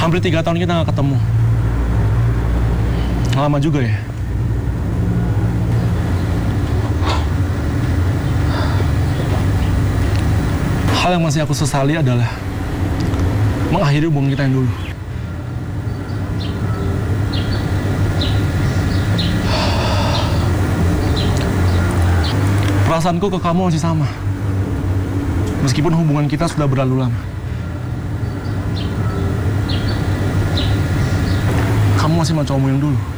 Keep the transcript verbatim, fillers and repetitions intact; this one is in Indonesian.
Hampir tiga tahun kita nggak ketemu. Lama juga ya. Hal yang masih aku sesali adalah mengakhiri hubungan kita yang dulu. Perasaanku ke kamu masih sama. Meskipun hubungan kita sudah berlalu lama. Kamu masih mau cowokmu yang dulu.